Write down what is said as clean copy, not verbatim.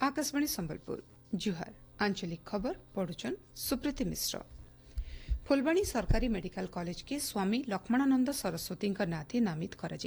आकाशवाणी संबलपुर जुहार आंचलिक खबर पढ़ुचन सुप्रीति मिश्र। फुलबाणी सरकारी मेडिकल कॉलेज के स्वामी लक्ष्मणानंद सरस्वती नाते नामित कर